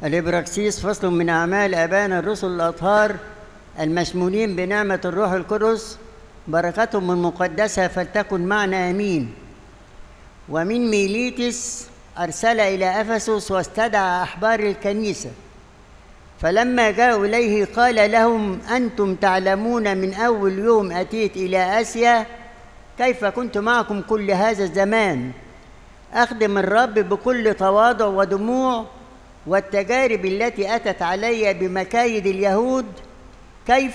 الإبراكسيس فصل من أعمال آبائنا الرسل الأطهار المشمولين بنعمة الروح القدس، بركتهم المقدسة فلتكن معنا آمين. ومن ميليتس أرسل إلى أفسس واستدعى أحبار الكنيسة، فلما جاءوا إليه قال لهم: أنتم تعلمون من أول يوم أتيت إلى آسيا كيف كنت معكم كل هذا الزمان أخدم الرب بكل تواضع ودموع، والتجارب التي أتت علي بمكايد اليهود كيف